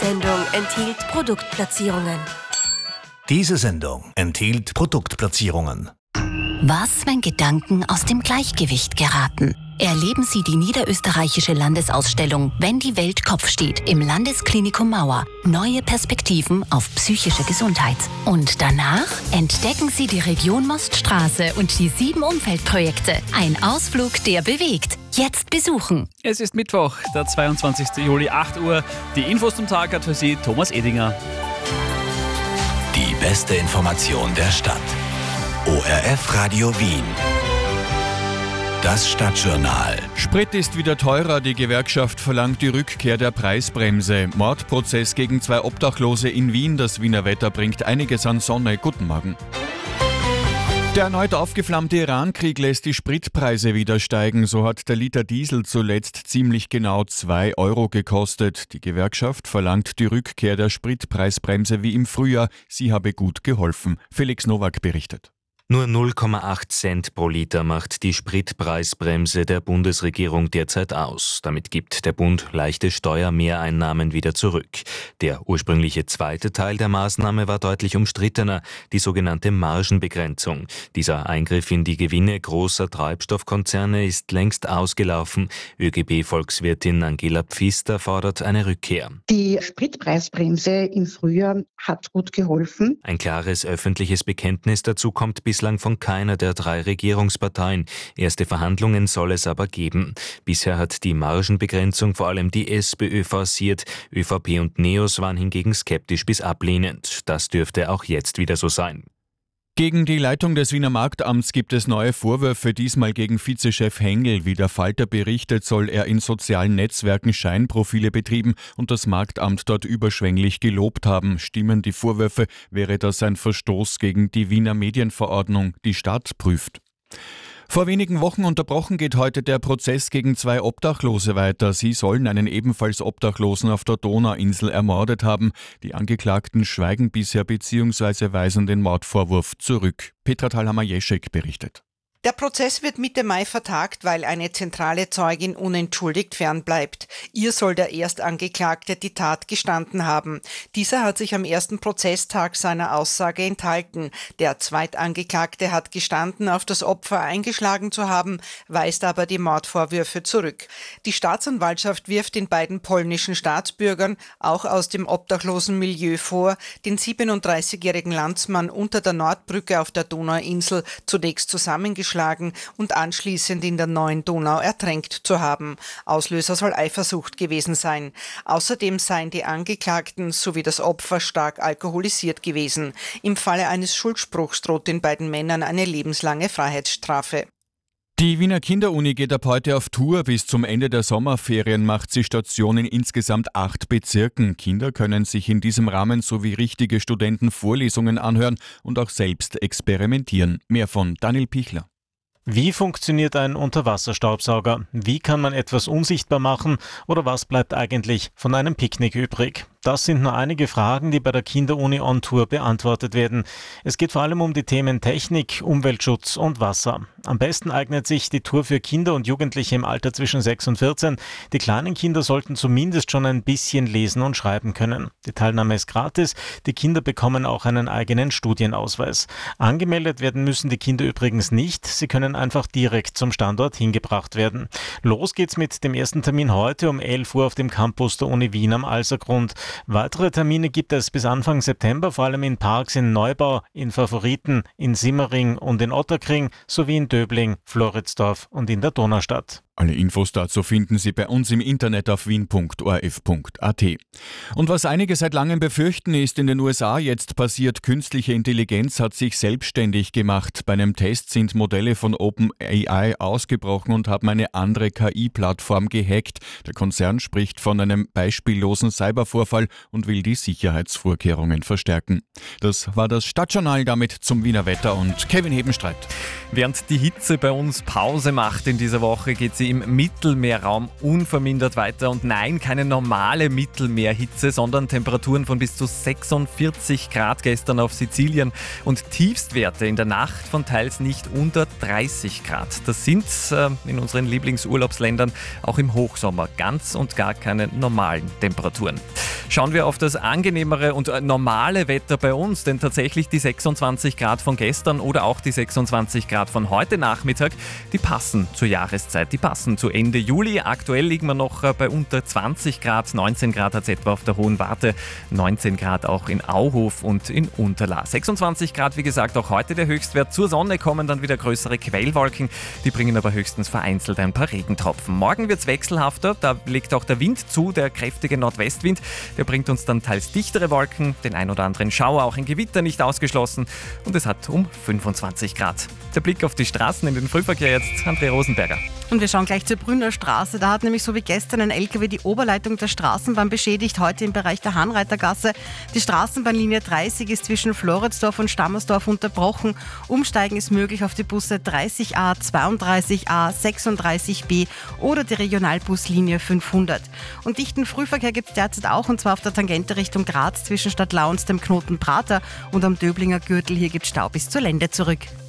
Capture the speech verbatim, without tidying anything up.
Sendung enthielt Produktplatzierungen. Diese Sendung enthielt Produktplatzierungen. Was, wenn Gedanken aus dem Gleichgewicht geraten? Erleben Sie die niederösterreichische Landesausstellung Wenn die Welt Kopf steht im Landesklinikum Mauer. Neue Perspektiven auf psychische Gesundheit. Und danach entdecken Sie die Region Moststraße und die sieben Umweltprojekte. Ein Ausflug, der bewegt. Jetzt besuchen. Es ist Mittwoch, der zweiundzwanzigsten Juli, acht Uhr. Die Infos zum Tag hat für Sie Thomas Edinger. Die beste Information der Stadt. O R F Radio Wien. Das Stadtjournal. Sprit ist wieder teurer. Die Gewerkschaft verlangt die Rückkehr der Preisbremse. Mordprozess gegen zwei Obdachlose in Wien. Das Wiener Wetter bringt einiges an Sonne. Guten Morgen. Der erneut aufgeflammte Iran-Krieg lässt die Spritpreise wieder steigen. So hat der Liter Diesel zuletzt ziemlich genau zwei Euro gekostet. Die Gewerkschaft verlangt die Rückkehr der Spritpreisbremse wie im Frühjahr. Sie habe gut geholfen. Felix Nowak berichtet. Nur null Komma acht Cent pro Liter macht die Spritpreisbremse der Bundesregierung derzeit aus. Damit gibt der Bund leichte Steuermehreinnahmen wieder zurück. Der ursprüngliche zweite Teil der Maßnahme war deutlich umstrittener, die sogenannte Margenbegrenzung. Dieser Eingriff in die Gewinne großer Treibstoffkonzerne ist längst ausgelaufen. ÖGB-Volkswirtin Angela Pfister fordert eine Rückkehr. Die Spritpreisbremse im Frühjahr hat gut geholfen. Ein klares öffentliches Bekenntnis dazu kommt bislang von keiner der drei Regierungsparteien. Erste Verhandlungen soll es aber geben. Bisher hat die Margenbegrenzung vor allem die SPÖ forciert. ÖVP und NEOS waren hingegen skeptisch bis ablehnend. Das dürfte auch jetzt wieder so sein. Gegen die Leitung des Wiener Marktamts gibt es neue Vorwürfe, diesmal gegen Vizechef Hengel. Wie der Falter berichtet, soll er in sozialen Netzwerken Scheinprofile betrieben und das Marktamt dort überschwänglich gelobt haben. Stimmen die Vorwürfe, wäre das ein Verstoß gegen die Wiener Medienverordnung, die Stadt prüft. Vor wenigen Wochen unterbrochen geht heute der Prozess gegen zwei Obdachlose weiter. Sie sollen einen ebenfalls Obdachlosen auf der Donauinsel ermordet haben. Die Angeklagten schweigen bisher bzw. weisen den Mordvorwurf zurück. Petra Thalhammer-Jeschek berichtet. Der Prozess wird Mitte Mai vertagt, weil eine zentrale Zeugin unentschuldigt fernbleibt. Ihr soll der Erstangeklagte die Tat gestanden haben. Dieser hat sich am ersten Prozesstag seiner Aussage enthalten. Der Zweitangeklagte hat gestanden, auf das Opfer eingeschlagen zu haben, weist aber die Mordvorwürfe zurück. Die Staatsanwaltschaft wirft den beiden polnischen Staatsbürgern, auch aus dem obdachlosen Milieu, vor, den siebenunddreißigjährigen Landsmann unter der Nordbrücke auf der Donauinsel zunächst zusammengeschlagen und anschließend in der Neuen Donau ertränkt zu haben. Auslöser soll Eifersucht gewesen sein. Außerdem seien die Angeklagten sowie das Opfer stark alkoholisiert gewesen. Im Falle eines Schuldspruchs droht den beiden Männern eine lebenslange Freiheitsstrafe. Die Wiener Kinderuni geht ab heute auf Tour. Bis zum Ende der Sommerferien macht sie Station in insgesamt acht Bezirken. Kinder können sich in diesem Rahmen sowie richtige Studenten Vorlesungen anhören und auch selbst experimentieren. Mehr von Daniel Pichler. Wie funktioniert ein Unterwasserstaubsauger? Wie kann man etwas unsichtbar machen? Oder was bleibt eigentlich von einem Picknick übrig? Das sind nur einige Fragen, die bei der Kinderuni on Tour beantwortet werden. Es geht vor allem um die Themen Technik, Umweltschutz und Wasser. Am besten eignet sich die Tour für Kinder und Jugendliche im Alter zwischen sechs und vierzehn. Die kleinen Kinder sollten zumindest schon ein bisschen lesen und schreiben können. Die Teilnahme ist gratis. Die Kinder bekommen auch einen eigenen Studienausweis. Angemeldet werden müssen die Kinder übrigens nicht. Sie können einfach direkt zum Standort hingebracht werden. Los geht's mit dem ersten Termin heute um elf Uhr auf dem Campus der Uni Wien am Alsergrund. Weitere Termine gibt es bis Anfang September, vor allem in Parks in Neubau, in Favoriten, in Simmering und in Otterkring sowie in Döbling, Floridsdorf und in der Donaustadt. Alle Infos dazu finden Sie bei uns im Internet auf wien punkt o r f punkt a t. Und was einige seit langem befürchten, ist in den U S A jetzt passiert. Künstliche Intelligenz hat sich selbstständig gemacht. Bei einem Test sind Modelle von OpenAI ausgebrochen und haben eine andere K I-Plattform gehackt. Der Konzern spricht von einem beispiellosen Cybervorfall und will die Sicherheitsvorkehrungen verstärken. Das war das Stadtjournal, damit zum Wiener Wetter und Kevin Hebenstreit. Während die Hitze bei uns Pause macht in dieser Woche, geht es sie im Mittelmeerraum unvermindert weiter. Und nein, keine normale Mittelmeerhitze, sondern Temperaturen von bis zu sechsundvierzig Grad gestern auf Sizilien und Tiefstwerte in der Nacht von teils nicht unter dreißig Grad. Das sind äh, in unseren Lieblingsurlaubsländern auch im Hochsommer ganz und gar keine normalen Temperaturen. Schauen wir auf das angenehmere und normale Wetter bei uns, denn tatsächlich die sechsundzwanzig Grad von gestern oder auch die sechsundzwanzig Grad von heute Nachmittag, die passen zur Jahreszeit, die passen zu Ende Juli. Aktuell liegen wir noch bei unter zwanzig Grad, neunzehn Grad hat es etwa auf der Hohen Warte, neunzehn Grad auch in Auhof und in Unterlaa. sechsundzwanzig Grad, wie gesagt, auch heute der Höchstwert. Zur Sonne kommen dann wieder größere Quellwolken, die bringen aber höchstens vereinzelt ein paar Regentropfen. Morgen wird es wechselhafter, da legt auch der Wind zu, der kräftige Nordwestwind, der bringt uns dann teils dichtere Wolken, den ein oder anderen Schauer, auch ein Gewitter nicht ausgeschlossen und es hat um fünfundzwanzig Grad. Der Blick auf die Straßen in den Frühverkehr jetzt, Andrea Rosenberger. Und wir schauen gleich zur Brünner Straße. Da hat nämlich so wie gestern ein L K W die Oberleitung der Straßenbahn beschädigt, heute im Bereich der Hahnreitergasse. Die Straßenbahnlinie dreißig ist zwischen Floridsdorf und Stammersdorf unterbrochen. Umsteigen ist möglich auf die Busse dreißig a, zweiunddreißig a, sechsunddreißig b oder die Regionalbuslinie fünfhundert. Und dichten Frühverkehr gibt es derzeit auch, und zwar auf der Tangente Richtung Graz zwischen Stadtlau und dem Knoten Prater und am Döblinger Gürtel. Hier gibt es Stau bis zur Lände zurück.